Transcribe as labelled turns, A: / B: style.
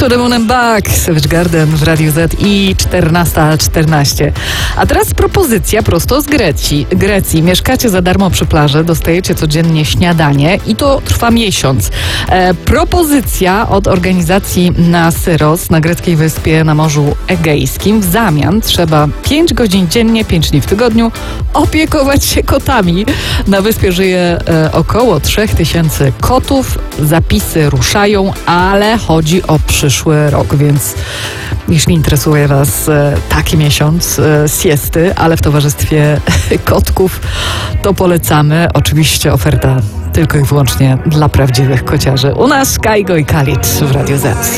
A: To The Moon and Back, Savage Garden w Radiu Z i 14:14. A teraz propozycja prosto z Grecji. Mieszkacie za darmo przy plaży, dostajecie codziennie śniadanie i to trwa miesiąc. Propozycja od organizacji na Syros na greckiej wyspie na Morzu Egejskim. W zamian trzeba 5 godzin dziennie, 5 dni w tygodniu opiekować się kotami. Na wyspie żyje około 3000 kotów. Zapisy ruszają, ale chodzi o przyszły rok, więc jeśli interesuje Was taki miesiąc siesty, ale w towarzystwie kotków, to polecamy. Oczywiście oferta tylko i wyłącznie dla prawdziwych kociarzy. U nas Kaigo i Khalid w Radiu Z.